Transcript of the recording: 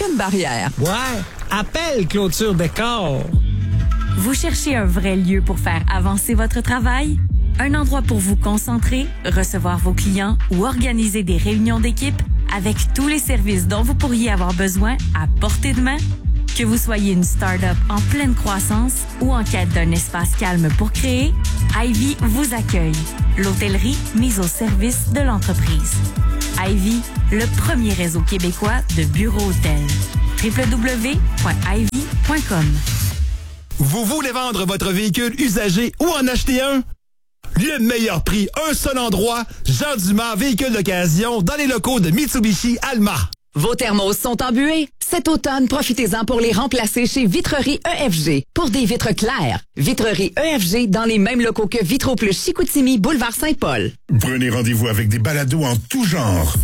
aucune barrière. Ouais, appelle Clôture Décor. Vous cherchez un vrai lieu pour faire avancer votre travail? Un endroit pour vous concentrer, recevoir vos clients ou organiser des réunions d'équipe avec tous les services dont vous pourriez avoir besoin à portée de main? Que vous soyez une start-up en pleine croissance ou en quête d'un espace calme pour créer, Ivy vous accueille. L'hôtellerie mise au service de l'entreprise. Ivy, le premier réseau québécois de bureaux hôtels. www.ivy.com. Vous voulez vendre votre véhicule usagé ou en acheter un? Le meilleur prix, un seul endroit, Jean Dumas, véhicule d'occasion, dans les locaux de Mitsubishi Alma. Vos thermos sont embués? Cet automne, profitez-en pour les remplacer chez Vitrerie EFG. Pour des vitres claires, Vitrerie EFG dans les mêmes locaux que Vitro Plus Chicoutimi, boulevard Saint-Paul. Prenez rendez-vous avec des balados en tout genre.